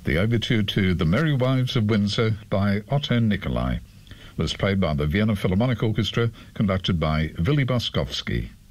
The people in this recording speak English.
The overture to The Merry Wives of Windsor by Otto Nicolai was played by the Vienna Philharmonic Orchestra, conducted by Willy Boskovsky.